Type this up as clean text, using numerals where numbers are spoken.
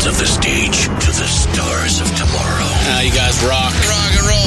of the stage to the stars of tomorrow. You guys rock. Rock and roll.